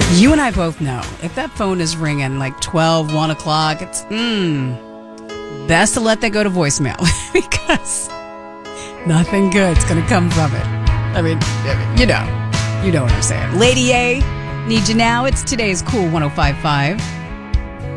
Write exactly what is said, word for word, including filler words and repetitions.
You and I both know if that phone is ringing like twelve, one o'clock, it's mm, best to let that go to voicemail because nothing good's going to come from it. I mean, you know, you know what I'm saying. Lady A, need you now. It's today's Cool one oh five point five.